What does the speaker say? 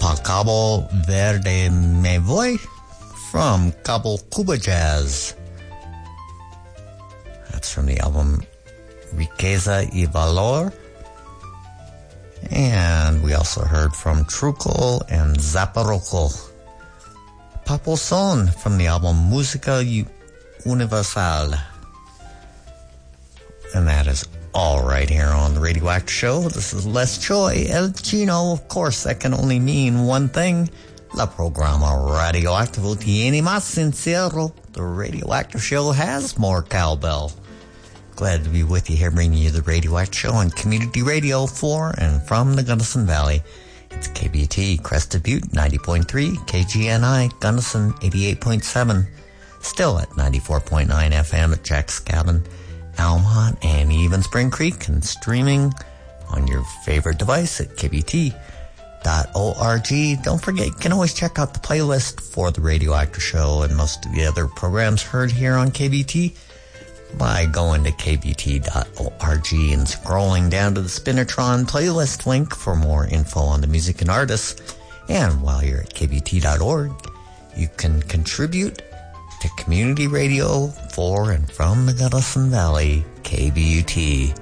Pa Cabo Verde Me Voy from Cabo Cuba Jazz. That's from the album Riqueza y Valor. And we also heard from Truco and Zaparoco. Papo Son from the album Música Universal. And that is all right here on the Radioactive Show. This is Les Choi, El Chino. Of course, that can only mean one thing. La programa radioactivo tiene más sincero. The Radioactive Show has more cowbell. Glad to be with you here, bringing you the Radioactive Show on Community Radio for and from the Gunnison Valley. It's KBT, Crested Butte, 90.3, KGNI, Gunnison, 88.7, still at 94.9 FM at Jack's Cabin, Almont, and even Spring Creek, and streaming on your favorite device at kbt.org. Don't forget, you can always check out the playlist for the Radioactive Show and most of the other programs heard here on KBT by going to kbt.org and scrolling down to the Spinnertron playlist link for more info on the music and artists. And while you're at kbt.org, you can contribute to community radio for and from the Gunnison Valley, KBUT.